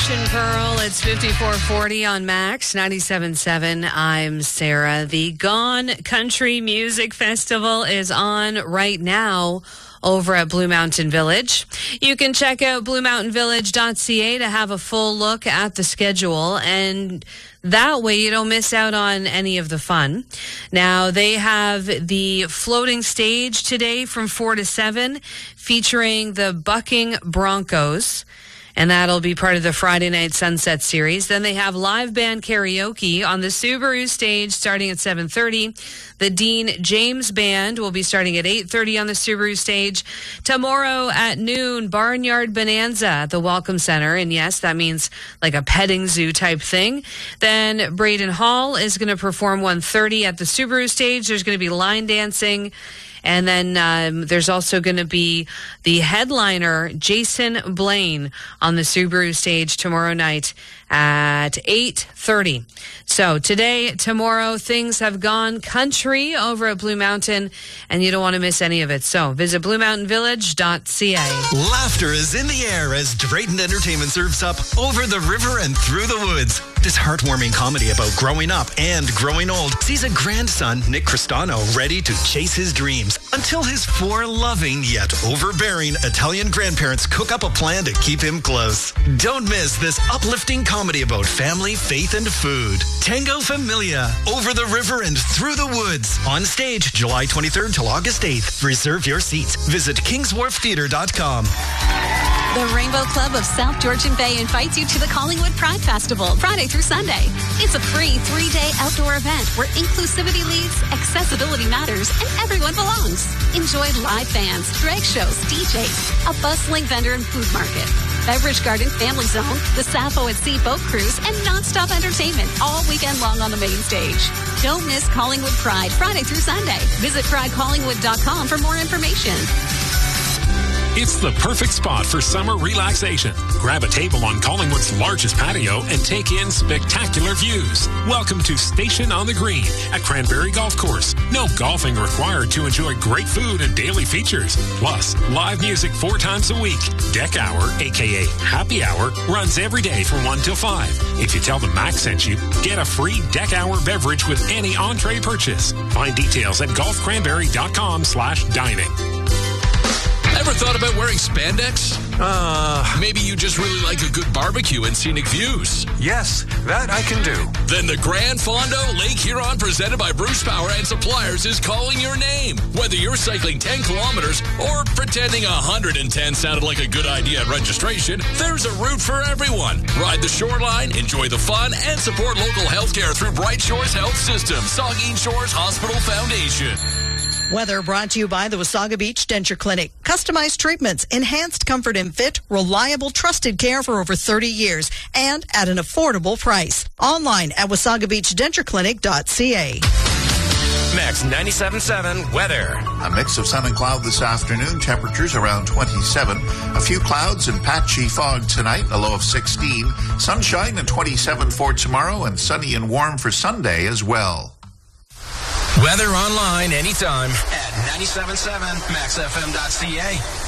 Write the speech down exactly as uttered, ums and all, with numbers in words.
Mission Pearl. It's fifty-four forty on Max ninety-seven point seven. I'm Sarah. The Gone Country Music Festival is on right now over at Blue Mountain Village. You can check out blue mountain village dot c a to have a full look at the schedule, and that way you don't miss out on any of the fun. Now, they have the floating stage today from four to seven featuring the Bucking Broncos, and that'll be part of the Friday Night Sunset series. Then they have live band karaoke on the Subaru stage starting at seven thirty. The Dean James Band will be starting at eight thirty on the Subaru stage. Tomorrow at noon, Barnyard Bonanza at the Welcome Center. And yes, that means like a petting zoo type thing. Then Braden Hall is going to perform one thirty at the Subaru stage. There's going to be line dancing. And then um, there's also going to be the headliner, Jason Blaine, on the Subaru stage tomorrow night at eight thirty. So today, tomorrow, things have gone country over at Blue Mountain, and you don't want to miss any of it. So visit blue mountain village dot c a. Laughter is in the air as Drayton Entertainment serves up Over the River and Through the Woods. This heartwarming comedy about growing up and growing old sees a grandson, Nick Cristano, ready to chase his dreams until his four loving yet overbearing Italian grandparents cook up a plan to keep him close. Don't miss this uplifting comedy about family, faith, and food. Tango Familia, Over the River and Through the Woods. On stage July twenty-third till August eighth. Reserve your seats. Visit kings wharf theatre dot com. The Rainbow Club of South Georgian Bay invites you to the Collingwood Pride Festival, Friday through Sunday. It's a free three-day outdoor event where inclusivity leads, accessibility matters, and everyone belongs. Enjoy live bands, drag shows, D Js, a bustling vendor and food market, Beverage Garden Family Zone, the Sappho at Sea boat cruise, and nonstop entertainment all weekend long on the main stage. Don't miss Collingwood Pride, Friday through Sunday. Visit pride collingwood dot com for more information. It's the perfect spot for summer relaxation. Grab a table on Collingwood's largest patio and take in spectacular views. Welcome to Station on the Green at Cranberry Golf Course. No golfing required to enjoy great food and daily features. Plus, live music four times a week. Deck Hour, aka Happy Hour, runs every day from one till five. If you tell them Max sent you, get a free Deck Hour beverage with any entree purchase. Find details at golf cranberry dot com slash dining. Ever thought about wearing spandex? Uh, Maybe you just really like a good barbecue and scenic views. Yes, that I can do. Then the Grand Fondo Lake Huron presented by Bruce Power and Suppliers is calling your name. Whether you're cycling ten kilometers or pretending one hundred ten sounded like a good idea at registration, there's a route for everyone. Ride the shoreline, enjoy the fun, and support local healthcare through Bright Shores Health System, Saugeen Shores Hospital Foundation. Weather brought to you by the Wasaga Beach Denture Clinic. Customized treatments, enhanced comfort and fit, reliable, trusted care for over thirty years, and at an affordable price. Online at wasaga beach denture clinic dot c a. Max ninety-seven point seven weather. A mix of sun and cloud this afternoon. Temperatures around twenty-seven. A few clouds and patchy fog tonight. A low of sixteen. Sunshine and twenty-seven for tomorrow, and sunny and warm for Sunday as well. Weather online anytime at ninety-seven point seven max f m dot c a.